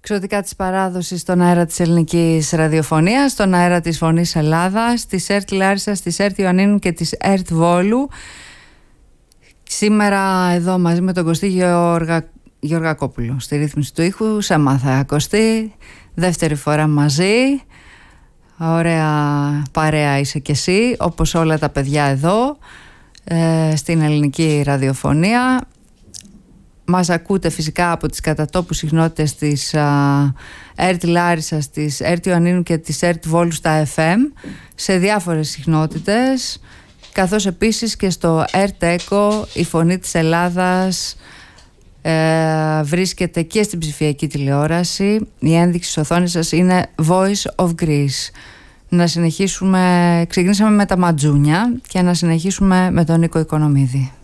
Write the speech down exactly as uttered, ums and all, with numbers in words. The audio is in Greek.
Εξωτικά της παράδοσης στον αέρα της ελληνικής ραδιοφωνίας, στον αέρα της Φωνής Ελλάδας, της ΕΡΤ Λάρισσας, της ΕΡΤ Ιωαννίνου και της ΕΡΤ Βόλου. Σήμερα εδώ μαζί με τον Κωστή Γεωργα... Γεωργακόπουλο στη ρύθμιση του ήχου. Σε μάθα, Κωστή, δεύτερη φορά μαζί. Ωραία παρέα είσαι κι εσύ, όπως όλα τα παιδιά εδώ ε, στην ελληνική ραδιοφωνία. Μας ακούτε φυσικά από τις κατατόπου συχνότητες της ΕΡΤ Λάρισσας, της ΕΡΤ Ιωαννίνου και της ΕΡΤ Βόλου στα εφ εμ σε διάφορες συχνότητες, καθώς επίσης και στο ΕΡΤ Echo, η Φωνή της Ελλάδας ε, βρίσκεται και στην ψηφιακή τηλεόραση. Η ένδειξη της οθόνης σας είναι Voice of Greece. Να συνεχίσουμε, ξεκινήσαμε με τα Ματζούνια και να συνεχίσουμε με τον Νίκο Οικονομίδη.